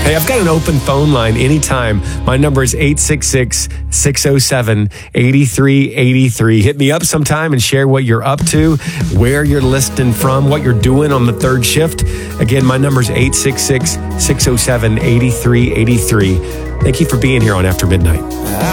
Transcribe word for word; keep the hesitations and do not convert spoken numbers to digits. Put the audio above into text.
Hey, I've got an open phone line anytime. My number is eight six six, six oh seven, eight three eight three. Hit me up sometime and share what you're up to, where you're listening from, what you're doing on the third shift. Again, my number is eight six six, six oh seven, eight three eight three. Thank you for being here on After Midnight.